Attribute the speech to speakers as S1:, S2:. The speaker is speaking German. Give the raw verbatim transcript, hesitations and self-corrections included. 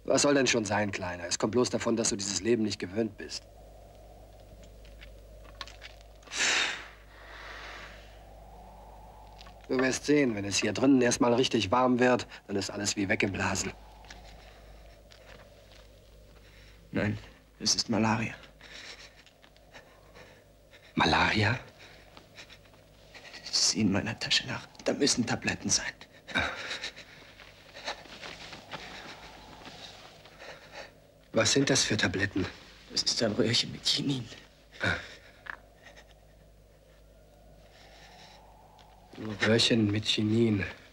S1: Was soll denn schon sein, Kleiner? Es kommt bloß davon, dass du dieses Leben nicht gewöhnt bist. Du wirst sehen, wenn es hier drinnen erstmal richtig warm wird, dann ist alles wie weggeblasen.
S2: Nein, es ist Malaria.
S1: Malaria?
S2: Sieh in meiner Tasche nach. Da müssen Tabletten sein.
S1: Was sind das für Tabletten?
S2: Das ist ein Röhrchen mit Chinin.
S1: Röhrchen mit Chinin.